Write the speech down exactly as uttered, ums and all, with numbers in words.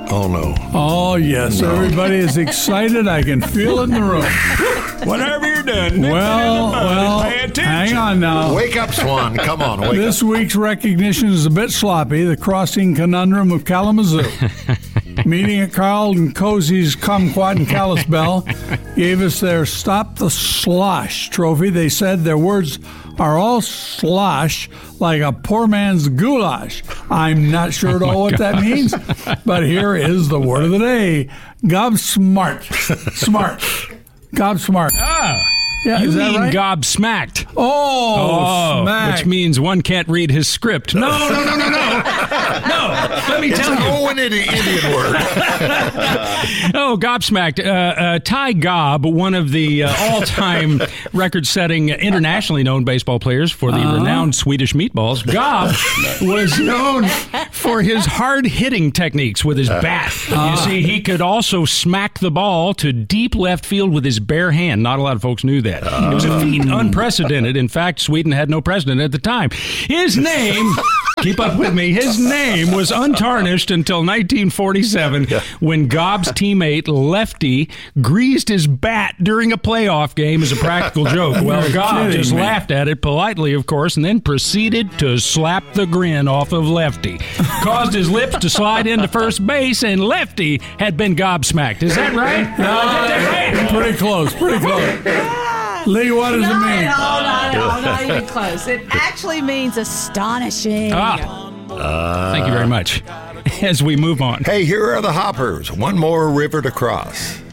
Oh, no. Oh, yes. No. Everybody is excited. I can feel it in the room. Whatever you're doing. Well, well, pay attention. Hang on now. Wake up, Swan. Come on, wake this up. week's recognition is a bit sloppy. The Crossing Conundrum of Kalamazoo. Meeting at Carl and Cozy's Kumquat in Kalispell gave us their Stop the Slosh trophy. They said their words are all slosh like a poor man's goulash. I'm not sure at all oh what God. that means, but here is the word of the day. Gobsmart. Smart. Gobsmart. Ah. Yeah, you is that mean right? gobsmacked. Oh, oh smack. Which means one can't read his script. No, no, no, no, no. No, let me it's tell an you. Owen Indian word. oh, gobsmacked. Uh, uh, Ty Gobb, one of the uh, all-time record-setting, internationally known baseball players for the uh-huh. renowned Swedish Meatballs, Gobb was known for his hard-hitting techniques with his bat. Uh, you see, he could also smack the ball to deep left field with his bare hand. Not a lot of folks knew that. It was a feat unprecedented. In fact, Sweden had no president at the time. His name, keep up with me, his name was untarnished until nineteen forty-seven yeah. when Gobb's teammate Lefty greased his bat during a playoff game as a practical joke. Well, Gobb just me. laughed at it politely, of course, and then proceeded to slap the grin off of Lefty. Caused his lips to slide into first base, and Lefty had been gobsmacked. Is that right? No, no, pretty close, pretty close. Lee, what does no, it mean? No, no, no, not even close. It actually means astonishing. Ah. Uh, Thank you very much. As we move on. Hey, here are the Hoppers. One more river to cross.